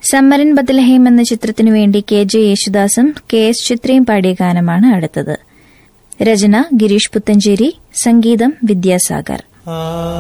സമ്മറിൻ Bethlehem എന്ന ചിത്രത്തിനു വേണ്ടി KJ യേശുദാസും KS ചിത്രയും പാടിയ ഗാനമാണ് അടുത്തത്. രചന ഗിരീഷ് പുത്തഞ്ചേരി, സംഗീതം വിദ്യാസാഗർ.